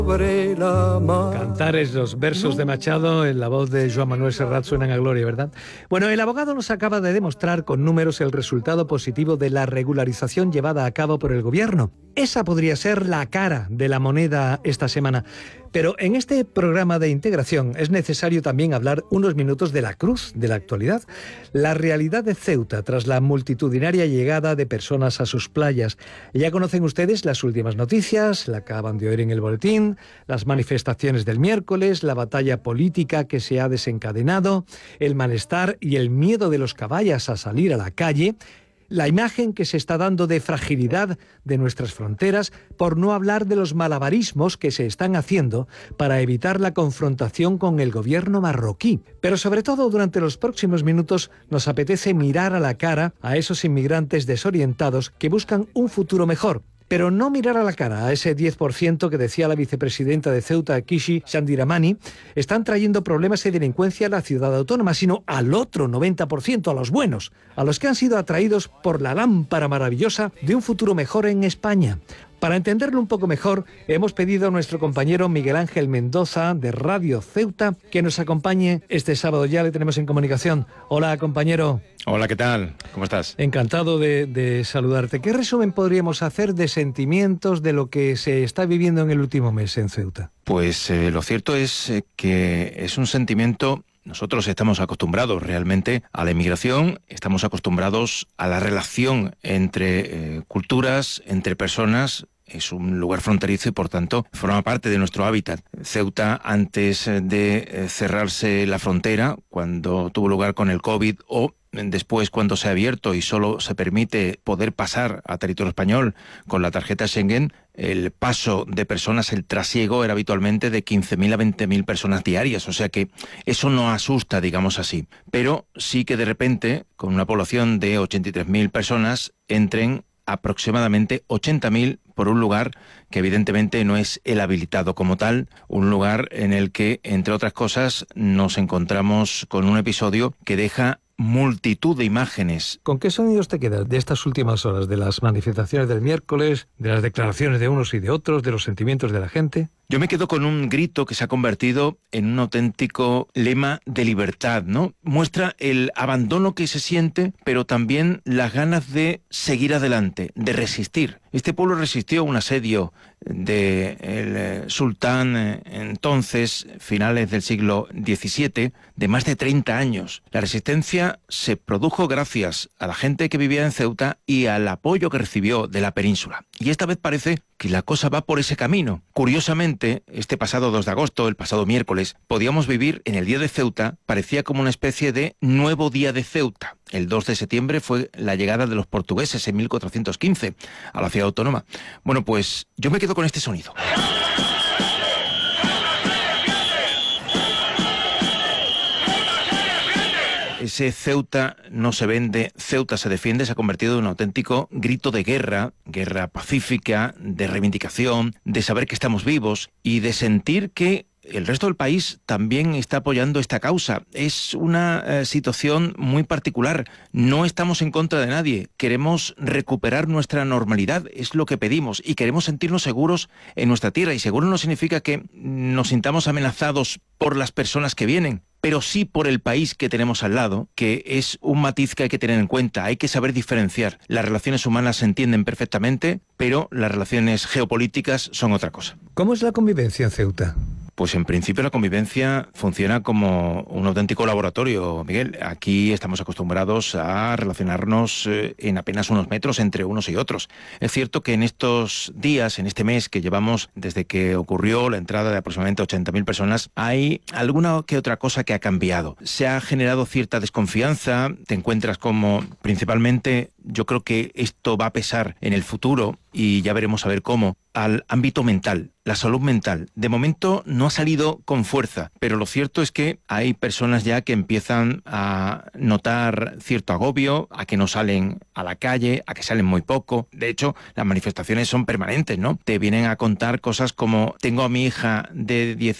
Cantares, los versos de Machado en la voz de Joan Manuel Serrat suenan a gloria, ¿verdad? Bueno, el abogado nos acaba de demostrar con números el resultado positivo de la regularización llevada a cabo por el gobierno. Esa podría ser la cara de la moneda esta semana. Pero en este programa de integración es necesario también hablar unos minutos de la cruz, de la actualidad. La realidad de Ceuta tras la multitudinaria llegada de personas a sus playas. Ya conocen ustedes las últimas noticias, la acaban de oír en el boletín, las manifestaciones del miércoles, la batalla política que se ha desencadenado, el malestar y el miedo de los caballas a salir a la calle, la imagen que se está dando de fragilidad de nuestras fronteras, por no hablar de los malabarismos que se están haciendo para evitar la confrontación con el gobierno marroquí. Pero sobre todo durante los próximos minutos nos apetece mirar a la cara a esos inmigrantes desorientados que buscan un futuro mejor. Pero no mirar a la cara a ese 10% que decía la vicepresidenta de Ceuta, Kishi Chandiramani, están trayendo problemas y delincuencia a la ciudad autónoma, sino al otro 90%, a los buenos, a los que han sido atraídos por la lámpara maravillosa de un futuro mejor en España. Para entenderlo un poco mejor, hemos pedido a nuestro compañero Miguel Ángel Mendoza, de Radio Ceuta, que nos acompañe este sábado. Ya le tenemos en comunicación. Hola, compañero. Hola, ¿qué tal? ¿Cómo estás? Encantado de saludarte. ¿Qué resumen podríamos hacer de sentimientos de lo que se está viviendo en el último mes en Ceuta? Pues lo cierto es que es un sentimiento. Nosotros estamos acostumbrados realmente a la inmigración, estamos acostumbrados a la relación entre culturas, entre personas. Es un lugar fronterizo y, por tanto, forma parte de nuestro hábitat. Ceuta, antes de cerrarse la frontera, cuando tuvo lugar con el COVID, o después cuando se ha abierto y solo se permite poder pasar a territorio español con la tarjeta Schengen, el paso de personas, el trasiego era habitualmente de 15.000 a 20.000 personas diarias, o sea que eso no asusta, digamos así. Pero sí que de repente, con una población de 83.000 personas, entren aproximadamente 80.000 por un lugar que evidentemente no es el habilitado como tal, un lugar en el que, entre otras cosas, nos encontramos con un episodio que deja multitud de imágenes. ¿Con qué sonidos te quedas de estas últimas horas, de las manifestaciones del miércoles, de las declaraciones de unos y de otros, de los sentimientos de la gente? Yo me quedo con un grito que se ha convertido en un auténtico lema de libertad, ¿no? Muestra el abandono que se siente, pero también las ganas de seguir adelante, de resistir. Este pueblo resistió un asedio del sultán entonces, finales del siglo XVII, de más de 30 años. La resistencia se produjo gracias a la gente que vivía en Ceuta y al apoyo que recibió de la península. Y esta vez parece que la cosa va por ese camino. Curiosamente, este pasado 2 de agosto, el pasado miércoles, podíamos vivir en el Día de Ceuta, parecía como una especie de nuevo Día de Ceuta. El 2 de septiembre fue la llegada de los portugueses en 1415 a la ciudad autónoma. Bueno, pues yo me quedo con este sonido. Ese Ceuta no se vende, Ceuta se defiende, se ha convertido en un auténtico grito de guerra, guerra pacífica, de reivindicación, de saber que estamos vivos y de sentir que el resto del país también está apoyando esta causa. Es una situación muy particular. No estamos en contra de nadie. Queremos recuperar nuestra normalidad, es lo que pedimos, y queremos sentirnos seguros en nuestra tierra. Y seguro no significa que nos sintamos amenazados por las personas que vienen, pero sí por el país que tenemos al lado, que es un matiz que hay que tener en cuenta. Hay que saber diferenciar. Las relaciones humanas se entienden perfectamente, pero las relaciones geopolíticas son otra cosa. ¿Cómo es la convivencia en Ceuta? Pues en principio la convivencia funciona como un auténtico laboratorio, Miguel. Aquí estamos acostumbrados a relacionarnos en apenas unos metros entre unos y otros. Es cierto que en estos días, en este mes que llevamos desde que ocurrió la entrada de aproximadamente 80.000 personas, hay alguna que otra cosa que ha cambiado. Se ha generado cierta desconfianza, te encuentras como principalmente, yo creo que esto va a pesar en el futuro y ya veremos a ver cómo, al ámbito mental, la salud mental. De momento no ha salido con fuerza, pero lo cierto es que hay personas ya que empiezan a notar cierto agobio, a que no salen a la calle, a que salen muy poco. De hecho, las manifestaciones son permanentes, ¿no? Te vienen a contar cosas como: tengo a mi hija de